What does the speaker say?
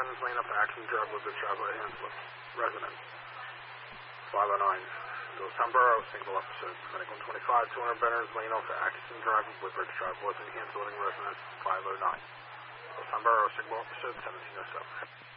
Ben's Lane up to Action Drive, Woodbridge Driveway, Hansliff. Residence. 509. Sunboro, single episode. Medical 25, 200 Benner's Lane off to Atkinson Drive, Woodbridge Drive, Washington, Hansel Living Residence, 509. Sunboro, single episode, 1707.